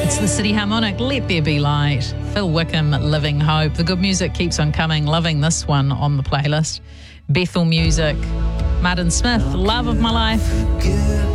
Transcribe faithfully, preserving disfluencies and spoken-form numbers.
It's the City Harmonic, Let There Be Light. Phil Wickham, Living Hope. The good music keeps on coming. Loving this one on the playlist. Bethel Music. Martin Smith, Love of My Life.